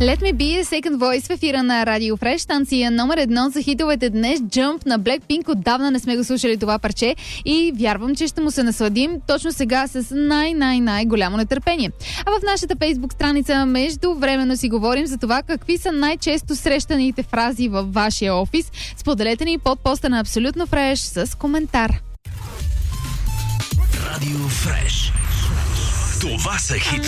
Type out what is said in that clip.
Let Me Be Second Voice в ефира на Radio Fresh, станция номер 1 за хитовете днес. Jump на Blackpink. Отдавна не сме го слушали това парче и вярвам, че ще му се насладим точно сега с най-голямо нетърпение. А в нашата Facebook страница междувременно си говорим за това какви са най-често срещаните фрази във вашия офис. Споделете ни под поста на Абсолютно Фреш с коментар. Radio Fresh. Това са хит